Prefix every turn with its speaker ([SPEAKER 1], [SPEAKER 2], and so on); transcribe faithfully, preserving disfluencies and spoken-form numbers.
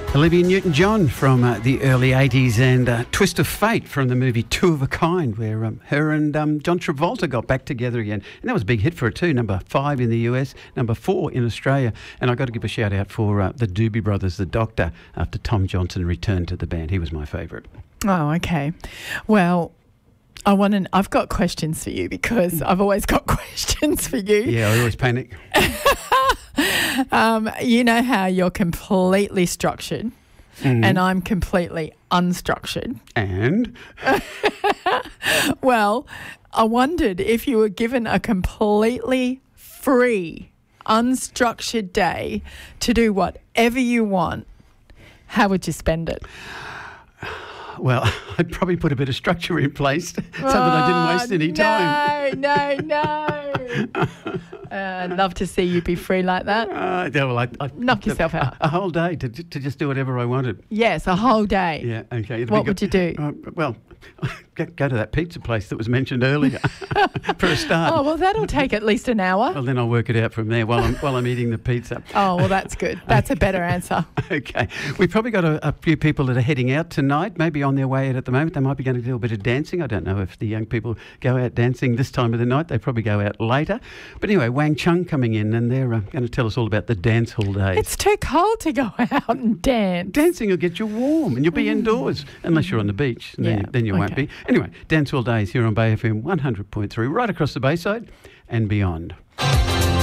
[SPEAKER 1] Olivia Newton-John from uh, the early eighties and uh, Twist of Fate from the movie Two of a Kind, where um, her and um, John Travolta got back together again. And that was a big hit for her too, number five in the U S, number four in Australia. And I've got to give a shout out for uh, the Doobie Brothers, The Doctor, after Tom Johnson returned to the band. He was my favourite. Oh,
[SPEAKER 2] okay. Well, I want to, I've got questions for you because I've always got questions for you.
[SPEAKER 1] Yeah, I always panic.
[SPEAKER 2] um, you know how you're completely structured mm. and I'm completely unstructured.
[SPEAKER 1] And?
[SPEAKER 2] Well, I wondered if you were given a completely free, unstructured day to do whatever you want, how would you spend it?
[SPEAKER 1] Well, I'd probably put a bit of structure in place so oh, that I didn't waste any time.
[SPEAKER 2] No, no, no. uh, I'd love to see you be free like that.
[SPEAKER 1] Uh, yeah, well, I, I,
[SPEAKER 2] Knock yourself
[SPEAKER 1] a,
[SPEAKER 2] out.
[SPEAKER 1] A whole day to to just do whatever I wanted.
[SPEAKER 2] Yes, a whole day.
[SPEAKER 1] Yeah, okay.
[SPEAKER 2] What would you do?
[SPEAKER 1] Uh, well, go, go to that pizza place that was mentioned earlier for a start.
[SPEAKER 2] Oh, well, that'll take at least an hour.
[SPEAKER 1] Well, then I'll work it out from there while I'm, while I'm eating the pizza.
[SPEAKER 2] Oh, well, that's good. That's a better answer.
[SPEAKER 1] Okay. We've probably got a, a few people that are heading out tonight, maybe on their way out at the moment. They might be going to do a bit of dancing. I don't know if the young people go out dancing this time of the night. They probably go out later. But anyway, Wang Chung coming in and they're uh, going to tell us all about the dance hall days.
[SPEAKER 2] It's too cold to go out and dance.
[SPEAKER 1] Dancing will get you warm and you'll be mm. indoors, unless you're on the beach. And
[SPEAKER 2] yeah.
[SPEAKER 1] Then you, then you okay. won't be. Anyway, Dance Hall Days here on Bay F M one hundred point three, right across the Bayside and beyond.